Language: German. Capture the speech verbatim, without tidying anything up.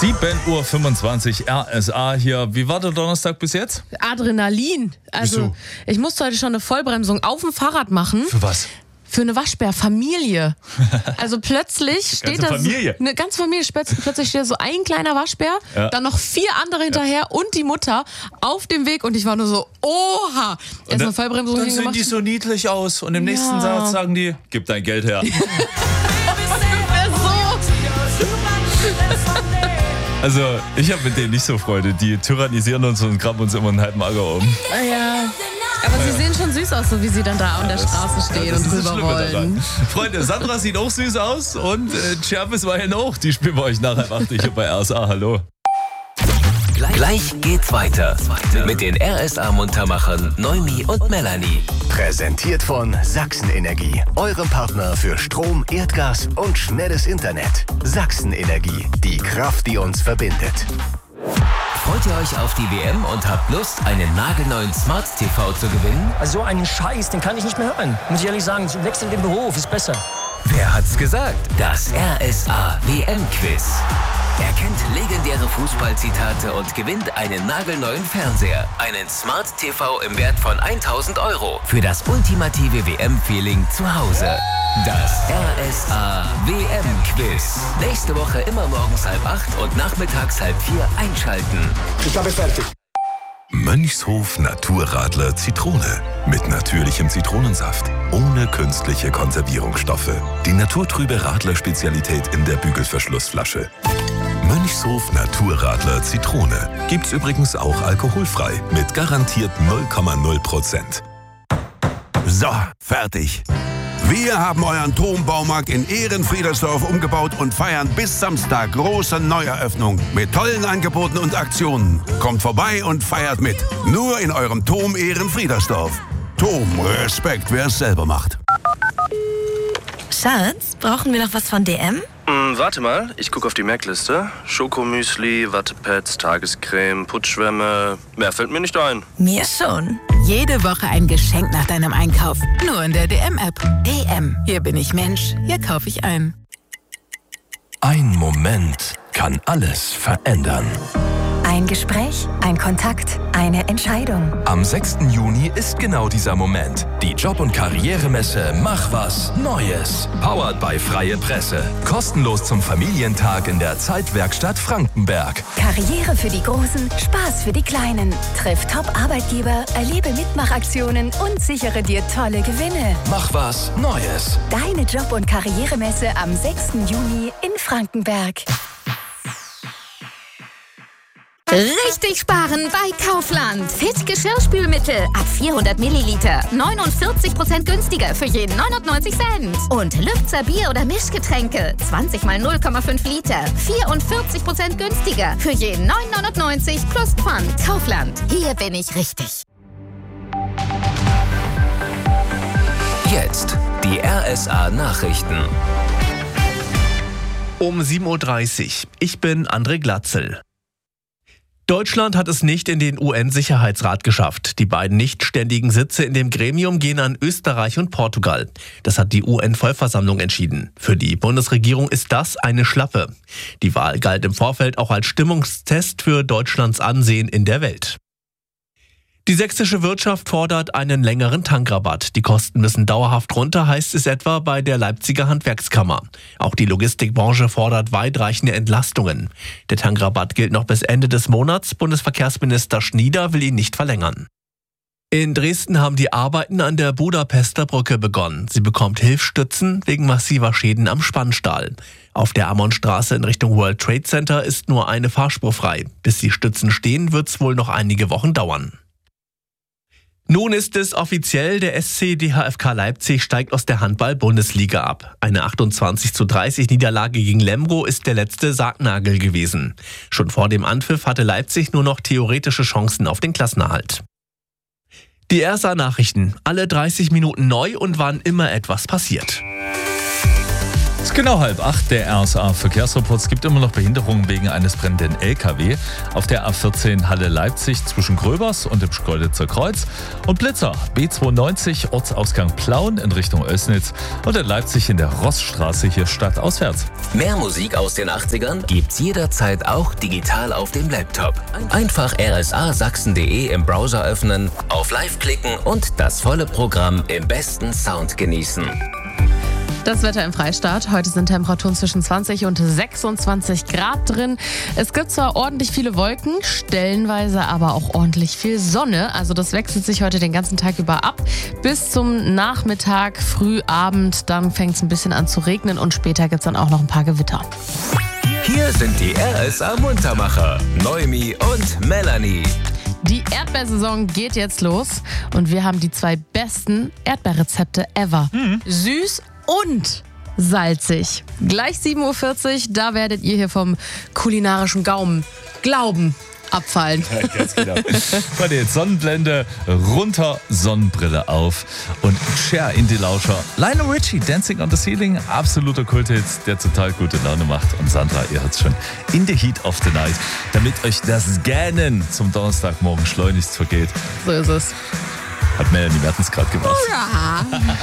sieben Uhr fünfundzwanzig, R S A hier. Wie war der Donnerstag bis jetzt? Adrenalin. Also, Wieso? Ich musste heute schon eine Vollbremsung auf dem Fahrrad machen. Für was? Für eine Waschbär-Familie. Also plötzlich steht da so, Familie. eine ganze Familie, plötzlich steht da so ein kleiner Waschbär, Ja. dann noch vier andere hinterher ja. und die Mutter auf dem Weg und ich war nur so, oha. Erst eine Vollbremsung Dann hingemacht. sehen die so niedlich aus und im Ja. nächsten Satz sagen die, gib dein Geld her. Also ich habe mit denen nicht so Freude. Die tyrannisieren uns und graben uns immer einen halben Acker um. Ah, ja. Aber sie sehen schon süß aus, so wie sie dann da an der Straße stehen Ja, das und ist das rüber Schlimme wollen. daran. Freunde, Sandra sieht auch süß aus und äh, Cherpes war ja auch. Die spielen wir euch nachher acht hier bei R S A. Hallo. Gleich geht's weiter mit den R S A-Muntermachern Noemi und Melanie. Präsentiert von Sachsen-Energie, eurem Partner für Strom, Erdgas und schnelles Internet. Sachsen-Energie, die Kraft, die uns verbindet. Freut ihr euch auf die W M und habt Lust, einen nagelneuen Smart T V zu gewinnen? Also so einen Scheiß, den kann ich nicht mehr hören. Muss ich ehrlich sagen, wechseln den Beruf, ist besser. Wer hat's gesagt? Das R S A W M-Quiz. Erkennt legendäre Fußballzitate und gewinnt einen nagelneuen Fernseher. Einen Smart T V im Wert von tausend Euro. Für das ultimative W M-Feeling zu Hause. Das R S A W M-Quiz. Nächste Woche immer morgens halb acht und nachmittags halb vier einschalten. Ich habe fertig. Mönchshof Naturradler Zitrone. Mit natürlichem Zitronensaft. Ohne künstliche Konservierungsstoffe. Die naturtrübe Radler-Spezialität in der Bügelverschlussflasche. Mönchshof Naturradler Zitrone. Gibt's übrigens auch alkoholfrei. Mit garantiert null Komma null Prozent. So, fertig. Wir haben euren Turmbaumarkt in Ehrenfriedersdorf umgebaut und feiern bis Samstag große Neueröffnung mit tollen Angeboten und Aktionen. Kommt vorbei und feiert mit. Nur in eurem Turm Ehrenfriedersdorf. Turm, Respekt, wer es selber macht. Schatz, brauchen wir noch was von D M? Hm, warte mal, ich gucke auf die Merkliste. Schokomüsli, Wattepads, Tagescreme, Putzschwämme. Mehr fällt mir nicht ein. Mir schon. Jede Woche ein Geschenk nach deinem Einkauf. Nur in der D M-App. D M. Hier bin ich Mensch, hier kaufe ich ein. Ein Moment kann alles verändern. Ein Gespräch, ein Kontakt, eine Entscheidung. Am sechsten Juni ist genau dieser Moment. Die Job- und Karrieremesse Mach was Neues. Powered by Freie Presse. Kostenlos zum Familientag in der Zeitwerkstatt Frankenberg. Karriere für die Großen, Spaß für die Kleinen. Triff Top-Arbeitgeber, erlebe Mitmachaktionen und sichere dir tolle Gewinne. Mach was Neues. Deine Job- und Karrieremesse am sechsten Juni in Frankenberg. Richtig sparen bei Kaufland. Fit Geschirrspülmittel ab vierhundert Milliliter. neunundvierzig Prozent günstiger für jeden neunundneunzig Cent. Und Lübzer Bier- oder Mischgetränke. zwanzig mal null Komma fünf Liter. vierundvierzig Prozent günstiger für jeden neun neunundneunzig plus Pfand. Kaufland. Hier bin ich richtig. Jetzt die R S A-Nachrichten. Um sieben Uhr dreißig. Ich bin André Glatzel. Deutschland hat es nicht in den U N-Sicherheitsrat geschafft. Die beiden nicht ständigen Sitze in dem Gremium gehen an Österreich und Portugal. Das hat die U N-Vollversammlung entschieden. Für die Bundesregierung ist das eine Schlappe. Die Wahl galt im Vorfeld auch als Stimmungstest für Deutschlands Ansehen in der Welt. Die sächsische Wirtschaft fordert einen längeren Tankrabatt. Die Kosten müssen dauerhaft runter, heißt es etwa bei der Leipziger Handwerkskammer. Auch die Logistikbranche fordert weitreichende Entlastungen. Der Tankrabatt gilt noch bis Ende des Monats. Bundesverkehrsminister Schnieder will ihn nicht verlängern. In Dresden haben die Arbeiten an der Budapester Brücke begonnen. Sie bekommt Hilfsstützen wegen massiver Schäden am Spannstahl. Auf der Ammonstraße in Richtung World Trade Center ist nur eine Fahrspur frei. Bis die Stützen stehen, wird es wohl noch einige Wochen dauern. Nun ist es offiziell, der S C D H F K Leipzig steigt aus der Handball-Bundesliga ab. Eine achtundzwanzig zu dreißig Niederlage gegen Lemgo ist der letzte Sargnagel gewesen. Schon vor dem Anpfiff hatte Leipzig nur noch theoretische Chancen auf den Klassenerhalt. Die R S A-Nachrichten, alle dreißig Minuten neu und wann immer etwas passiert. Es ist genau halb acht, der R S A-Verkehrsreport. Es gibt immer noch Behinderungen wegen eines brennenden L K W. Auf der A vierzehn Halle-Leipzig zwischen Gröbers und dem Schkeuditzer Kreuz. Und Blitzer, B zweiundneunzig, Ortsausgang Plauen in Richtung Oelsnitz. Und in Leipzig in der Rossstraße hier stadtauswärts. Mehr Musik aus den achtzigern gibt's jederzeit auch digital auf dem Laptop. Einfach r s a sachsen punkt d e im Browser öffnen, auf Live klicken und das volle Programm im besten Sound genießen. Das Wetter im Freistaat. Heute sind Temperaturen zwischen zwanzig und sechsundzwanzig Grad drin. Es gibt zwar ordentlich viele Wolken, stellenweise aber auch ordentlich viel Sonne. Also das wechselt sich heute den ganzen Tag über ab. Bis zum Nachmittag, früh, Abend, dann fängt es ein bisschen an zu regnen und später gibt es dann auch noch ein paar Gewitter. Hier sind die R S A-Muntermacher, Noemi und Melanie. Die Erdbeersaison geht jetzt los und wir haben die zwei besten Erdbeerrezepte ever. Mhm. Süß und salzig. Gleich sieben Uhr vierzig, da werdet ihr hier vom kulinarischen Gaumen glauben abfallen. Ja, ganz genau. Warte, jetzt Sonnenblende runter, Sonnenbrille auf und Cher in die Lauscher. Lionel Richie, Dancing on the Ceiling, absoluter Kulthit, der total gute Laune macht. Und Sandra, ihr hört's schon, in the heat of the night, damit euch das Gähnen zum Donnerstagmorgen schleunigst vergeht. So ist es. Hat Melanie Mertens gerade gemacht. Hurra!